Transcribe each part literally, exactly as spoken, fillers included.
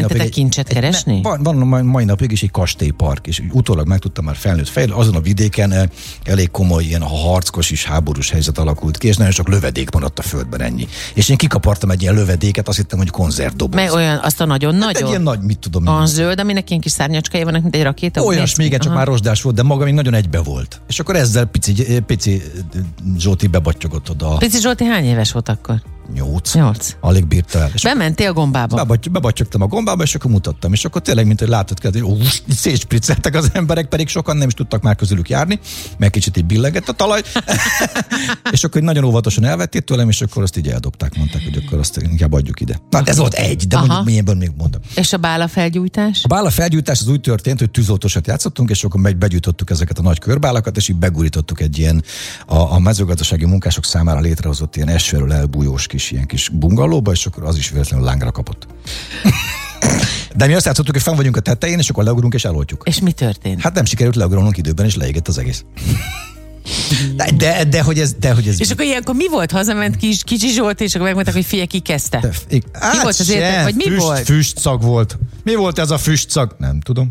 napig... Egy, kincset keresni? Egy, van, van a mai napig is egy kastélypark, és utólag megtudtam már felnőtt fejlő, azon a vidéken elég komoly ilyen harckos és háborús helyzet alakult ki, és nagyon sok lövedék maradt a földben, ennyi. És én kikapartam egy ilyen lövedéket, azt hittem, hogy konzervdoboz. Meg olyan, azt a nagyon hát nagyon. Egy ilyen nagy, mit tudom. A zöld, aminek ilyen kis szárnyacskai vannak, mint egy rakéta. Olyas még, csak már rozsdás volt, de maga még nagyon egybe volt. És akkor ezzel pici, pici Zsóti bebattyogott oda. Pici Zsóti hány éves volt akkor? Nyolc. Nyolc. Alig bírta el. Bementél a gombába? Bebaty- bebattyogtam a gombába, és akkor mutattam. És akkor tényleg, mint hogy látod, hogy ó, szétspricceltek az emberek, pedig sokan nem is tudtak már közülük járni, meg kicsit így billegett a talaj. És akkor nagyon óvatosan elvették tőlem, és akkor azt így eldobták, mondták, hogy akkor azt inkább adjuk ide. Na, ez volt egy, de Aha. mondjuk milyenből még mondom. És a bála felgyújtás? A bála felgyújtás az úgy történt, hogy tűzoltósat játszottunk, és akkor meg begyújtottuk ezeket a nagy körbálakat, és így begurítottuk egy ilyen a, a mezőgazdasági munkások számára létrehozott ilyen esőről elbújós kis ilyen kis bungalóba, és akkor az is véletlenül lángra kapott. De mi azt játszottuk, hogy fenn vagyunk a tetején, és akkor leugrunk és eloltjuk. És mi történt? Hát nem sikerült leugrolnunk időben, és leégett az egész. De, de, de, hogy ez, de hogy ez... És akkor ilyenkor mi volt? Hazament kis, kicsi Zsolt, és akkor megmondták, hogy figyelj, ki kezdte? De, mi hát volt az értek, vagy mi füst, volt? Füstszag volt. Mi volt ez a füstszag? Nem tudom.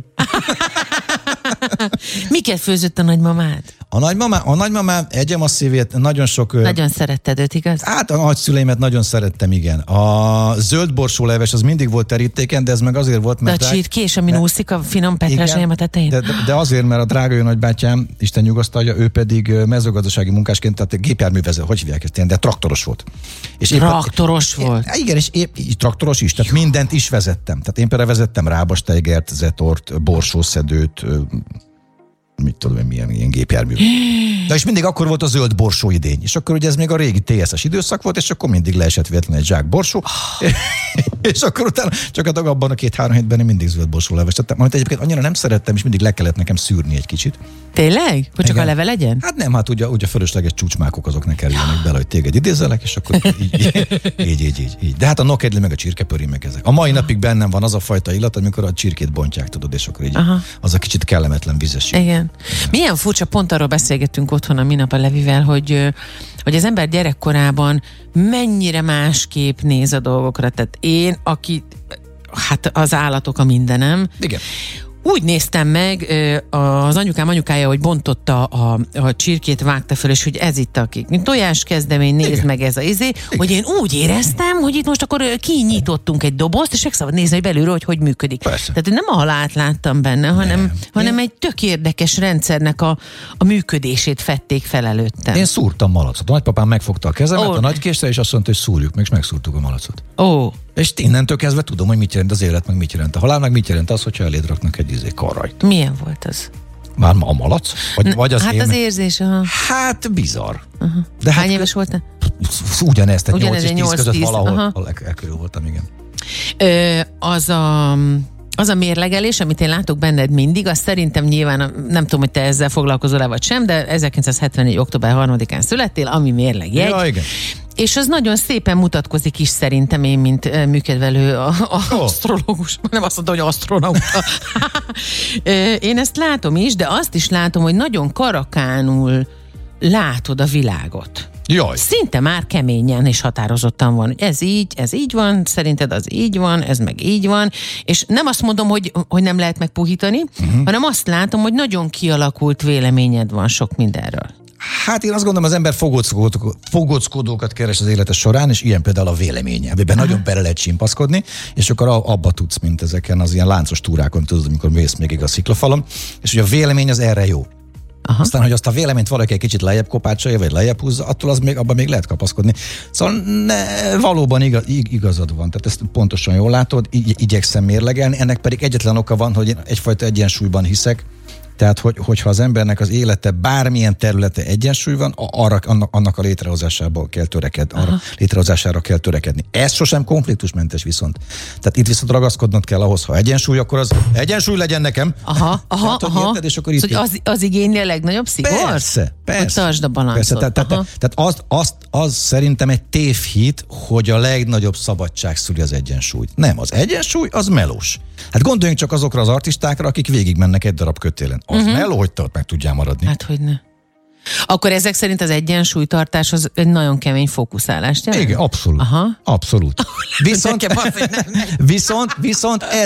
Miket főzött a nagymamád? A nagymamám, a nagymamám egyem a szívét, nagyon sok... Nagyon szeretted őt, igaz? Hát a nagyszüleimet nagyon szerettem, igen. A zöld borsóleves az mindig volt terítéken, de ez meg azért volt, mert... De a csirkés, ami úszik a finom petrezselyem a tetején? De, de, de azért, mert a drága jó nagybátyám, Isten nyugasztalja, ő pedig mezőgazdasági munkásként, tehát gépjárművező, hogy hívják ezt ilyen, de traktoros volt. És traktoros épp, volt? Igen, és épp, traktoros is, tehát jó. Mindent is vezettem. Tehát én például vezettem rábastegert, zetort, borsószedőt, mit tudom én, milyen ilyen gépjármű. De és mindig akkor volt a zöld borsó idény. És akkor ugye ez még a régi té es es időszak volt, és akkor mindig leesett véletlenül egy zsák borsó. Oh. És akkor utána csak a abban a két-három hétben én mindig zöld borsó leves tettem. Amit egyébként annyira nem szerettem, és mindig le kellett nekem szűrni egy kicsit. Tényleg? Hogy csak igen. A leve legyen? Hát nem, hát ugye, ugye fölösleges csúcsmákok azok ne kerüljenek bele, hogy téged idézelek, és akkor így, így, így, így, így. De hát a nokedli, meg a csirkepöri, meg ezek. A mai Aha. napig bennem van az a fajta illat, amikor a csirkét bontják, tudod, és akkor így Aha. az a kicsit kellemetlen vizes. Igen. Igen. Milyen furcsa, pont arról beszélgettünk otthon a minap a Levivel, hogy, hogy az ember gyerekkorában mennyire másképp néz a dolgokra. Tehát én, aki, hát az állatok a mindenem. Igen. Úgy néztem meg, az anyukám anyukája, hogy bontotta a, a csirkét, vágta fel, és hogy ez itt a kik. Tojás kezdemény, nézd Igen. meg ez a izé, Igen. hogy én úgy éreztem, hogy itt most akkor kinyitottunk egy dobozt, és meg szabad nézni, hogy belülről, hogy hogy működik. Persze. Tehát nem a halált láttam benne, hanem, nem. hanem egy tök érdekes rendszernek a, a működését fették fel előttem. Én szúrtam malacot. A nagypapám megfogta a kezemet oh. a nagykésre, és azt mondta, hogy szúrjuk meg, és megszúrtuk a malacot. Ó. Oh. És innentől kezdve tudom, hogy mit jelent az élet, meg mit jelent a halál, meg mit jelent az, hogyha eléd raknak egy izé karrajt. Milyen volt az? Már a malac? Vagy, vagy az hát én... az érzés, aha. Hát bizarr. Uh-huh. De hány hát, éves voltál? Ugyanezt, tehát Ugyanez nyolc és tíz között valahol uh-huh. elkörül voltam, igen. Ö, az a... Az a mérlegelés, amit én látok benned mindig, az szerintem nyilván, nem tudom, hogy te ezzel foglalkozol-e vagy sem, de ezerkilencszázhetvenegy. október harmadikán születtél, ami mérlegjegy. Ja, igen. És az nagyon szépen mutatkozik is szerintem én, mint műkedvelő a, a oh. asztrológus. Nem azt mondta, hogy asztronauta. Én ezt látom is, de azt is látom, hogy nagyon karakánul látod a világot. Jaj. Szinte már keményen és határozottan van. Ez így, ez így van, szerinted az így van, ez meg így van, és nem azt mondom, hogy, hogy nem lehet megpuhítani, uh-huh. hanem azt látom, hogy nagyon kialakult véleményed van sok mindenről. Hát én azt gondolom, az ember fogóckodókat, fogóckodókat keres az élete során, és ilyen például a véleménye, amiben nagyon bele lehet csimpaszkodni, és akkor abba tudsz, mint ezeken az ilyen láncos túrákon, tudod, amikor mész még a sziklafalon, és hogy a vélemény az erre jó. Aha. Aztán, hogy azt a véleményt valaki egy kicsit lejjebb kopácsolja, vagy lejjebb húzza, attól az még, abban még lehet kapaszkodni. Szóval ne, valóban igaz, igazad van, tehát ezt pontosan jól látod, igy, igyekszem mérlegelni, ennek pedig egyetlen oka van, hogy én egyfajta egyensúlyban hiszek, tehát, hogy, hogyha az embernek az élete bármilyen területe egyensúly van, arra, annak, annak a létrehozásába kell törekedni, arra létrehozására kell törekedni. Ez sosem konfliktusmentes viszont. Tehát itt viszont ragaszkodnod kell ahhoz, ha egyensúly, akkor az egyensúly legyen nekem. Aha, aha, hát, aha. Érted, és akkor itt szóval az, az igényli a legnagyobb szigor? Persze, persze. Hogy tartsd a balancot. Persze, tehát, tehát, tehát az, az, az szerintem egy tévhit, hogy a legnagyobb szabadság szüli az egyensúlyt. Nem, az egyensúly az melós. Hát gondoljunk csak azokra az artistákra, akik végig mennek egy darab kötélen. Az uh-huh. meló, hogy te ott meg tudjál maradni. Hát, hogy ne. Akkor ezek szerint az egyensúlytartás az egy nagyon kemény fókuszálást jelent? Igen, abszolút. Aha. Abszolút. Viszont, viszont, viszont